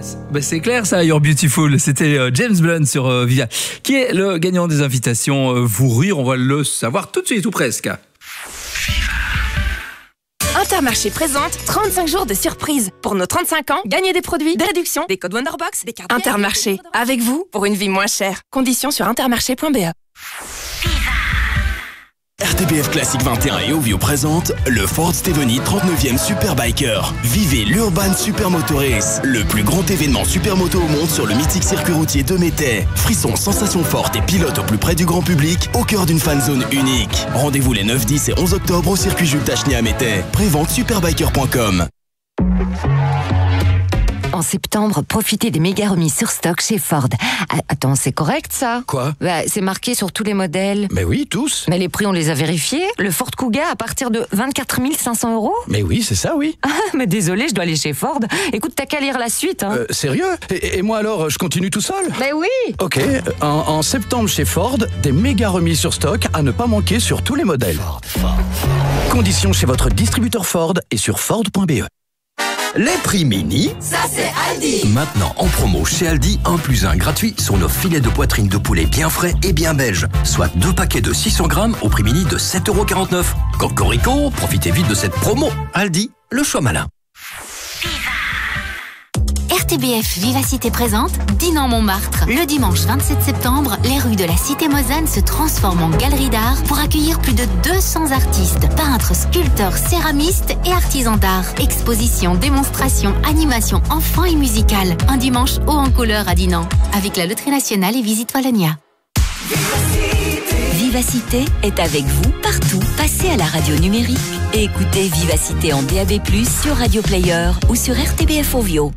C'est clair ça, You're Beautiful. C'était James Blunt sur Via, qui est le gagnant des invitations Vous Rire. On va le savoir tout de suite, ou presque. Intermarché présente 35 jours de surprise. Pour nos 35 ans, gagnez des produits, des réductions, des codes Wonderbox, des cartes. Intermarché, avec vous pour une vie moins chère. Conditions sur intermarché.be. RTBF Classique 21 et Ovio présente le Ford Steveny 39e Superbiker. Vivez l'Urban Supermoto Race, le plus grand événement supermoto au monde sur le mythique circuit routier de Métais. Frissons, sensations fortes et pilotes au plus près du grand public, au cœur d'une fan zone unique. Rendez-vous les 9, 10 et 11 octobre au circuit Jules Tacheny à Métais. Prévente superbiker.com. En septembre, profitez des méga remises sur stock chez Ford. Attends, c'est correct ça? Quoi? C'est marqué sur tous les modèles. Mais oui, tous. Mais les prix, on les a vérifiés. Le Ford Kuga à partir de 24 500 €. Mais oui, c'est ça, oui. Mais désolé, je dois aller chez Ford. Écoute, t'as qu'à lire la suite. Hein. Sérieux? Et moi alors, je continue tout seul? Mais oui. Ok, en septembre chez Ford, des méga remises sur stock à ne pas manquer sur tous les modèles. Ford. Conditions chez votre distributeur Ford et sur Ford.be. Les prix mini, ça c'est Aldi. Maintenant en promo chez Aldi, 1 + 1 gratuit sur nos filets de poitrine de poulet bien frais et bien belges. Soit 2 paquets de 600 grammes au prix mini de 7,49 €. Cocorico, profitez vite de cette promo. Aldi, le choix malin. RTBF Vivacité présente Dinan Montmartre. Le dimanche 27 septembre, les rues de la Cité Mozanne se transforment en galerie d'art pour accueillir plus de 200 artistes, peintres, sculpteurs, céramistes et artisans d'art. Expositions, démonstrations, animations, enfants et musicales. Un dimanche haut en couleur à Dinan, avec la Loterie Nationale et Visite Wallonia. Vivacité est avec vous partout. Passez à la radio numérique et écoutez Vivacité en DAB+, sur Radio Player ou sur RTBF Ovio.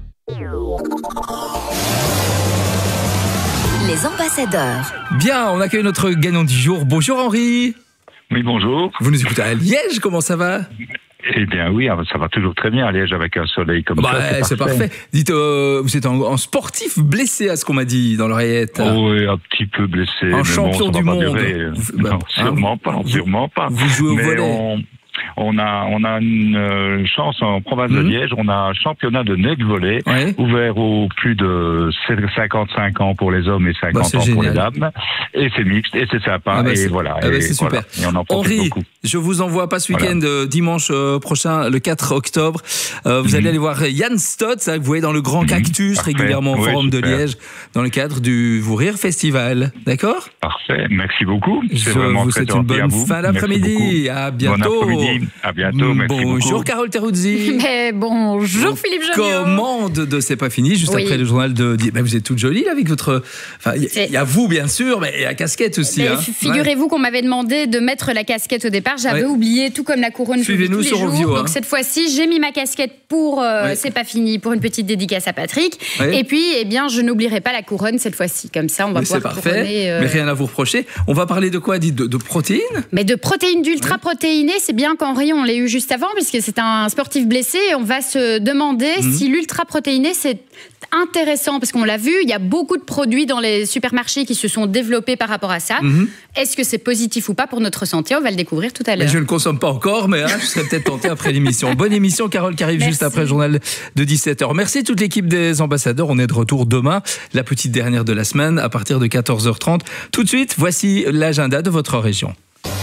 Les ambassadeurs. Bien, on accueille notre gagnant du jour. Bonjour Henri. Oui, bonjour. Vous nous écoutez à Liège, comment ça va? Eh bien oui, ça va toujours très bien à Liège avec un soleil comme ça. C'est parfait. Dites, vous êtes un sportif blessé à ce qu'on m'a dit dans l'oreillette. Oh oui, un petit peu blessé. Un champion du monde. Non, sûrement pas. Vous jouez au volley. On a une chance en province de Liège, on a un championnat de net volley ouvert aux plus de 55 ans pour les hommes et 50 ans pour les dames. Et c'est mixte, et c'est sympa, et voilà. C'est super. Et on en profite Henri, beaucoup. je vous envoie pas ce week-end, dimanche prochain, le 4 octobre. Vous allez aller voir Yann Stott, que vous voyez dans le Grand Cactus, régulièrement au Forum de Liège, dans le cadre du Vous Rire Festival. D'accord? Parfait, merci beaucoup. Je vous souhaite une bonne fin d'après-midi. À bientôt. Bon après-midi. À bientôt, merci bonjour beaucoup. Carole Teruzzi. Mais bonjour Philippe Jamiot. Commande de C'est pas fini, juste après le journal de... vous êtes toute jolie là, avec votre... Enfin, il y a vous bien sûr, mais il y a la casquette aussi. Figurez-vous qu'on m'avait demandé de mettre la casquette au départ. J'avais oublié, tout comme la couronne. Suivez-nous sur Ovio. Donc cette fois-ci, j'ai mis ma casquette pour C'est pas fini, pour une petite dédicace à Patrick. Et puis, je n'oublierai pas la couronne cette fois-ci. Comme ça, on va pouvoir couronner. Mais rien à vous reprocher. On va parler de quoi? Dites de protéines? Mais de protéines, d'ultra-protéinées. C'est bien qu'Henri, on l'ait eu juste avant, puisque c'est un sportif blessé. On va se demander si l'ultra-protéiné, c'est intéressant, parce qu'on l'a vu, il y a beaucoup de produits dans les supermarchés qui se sont développés par rapport à ça. Est-ce que c'est positif ou pas pour notre santé? On va le découvrir tout à l'heure. Je ne le consomme pas encore, mais je serais peut-être tenté après l'émission. Bonne émission, Carole, qui arrive juste après le journal de 17h. Merci toute l'équipe des ambassadeurs. On est de retour demain, la petite dernière de la semaine, à partir de 14h30. Tout de suite, voici l'agenda de votre région.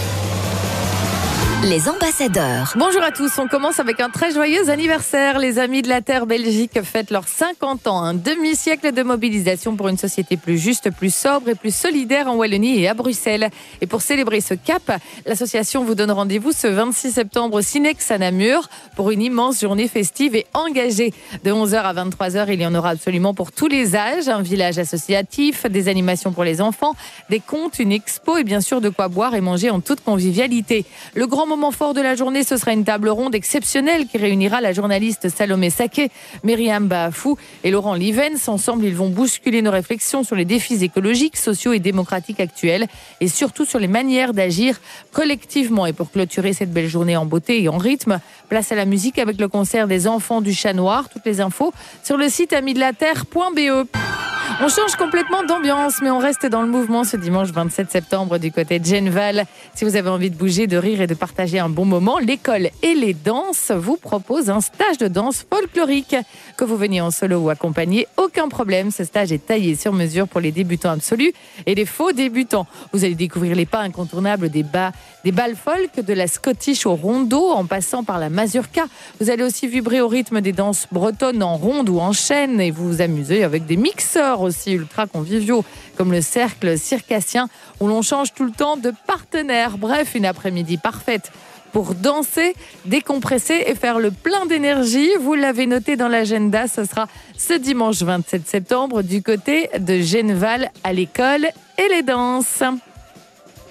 Les ambassadeurs. Bonjour à tous, on commence avec un très joyeux anniversaire. Les Amis de la Terre Belgique fêtent leurs 50 ans, un demi-siècle de mobilisation pour une société plus juste, plus sobre et plus solidaire en Wallonie et à Bruxelles. Et pour célébrer ce cap, l'association vous donne rendez-vous ce 26 septembre au Cinex à Namur pour une immense journée festive et engagée. De 11h à 23h, il y en aura absolument pour tous les âges, un village associatif, des animations pour les enfants, des contes, une expo et bien sûr de quoi boire et manger en toute convivialité. Le grand moment fort de la journée, ce sera une table ronde exceptionnelle qui réunira la journaliste Salomé Saké, Myriam Baafou et Laurent Livens. Ensemble, ils vont bousculer nos réflexions sur les défis écologiques, sociaux et démocratiques actuels et surtout sur les manières d'agir collectivement. Et pour clôturer cette belle journée en beauté et en rythme, place à la musique avec le concert des Enfants du Chat Noir. Toutes les infos sur le site amidelaterre.be. On change complètement d'ambiance, mais on reste dans le mouvement ce dimanche 27 septembre du côté de Genval. Si vous avez envie de bouger, de rire et de partager un bon moment, l'école et les danses vous proposent un stage de danse folklorique. Que vous veniez en solo ou accompagné, aucun problème. Ce stage est taillé sur mesure pour les débutants absolus et les faux débutants. Vous allez découvrir les pas incontournables des balles folk, de la Scottish au rondo en passant par la mazurka. Vous allez aussi vibrer au rythme des danses bretonnes en ronde ou en chaîne et vous amuser avec des mixeurs aussi ultra conviviaux comme le cercle circassien où l'on change tout le temps de partenaire. Bref, une après-midi parfaite pour danser, décompresser et faire le plein d'énergie. Vous l'avez noté dans l'agenda, ce sera ce dimanche 27 septembre du côté de Genval à l'école et les danses.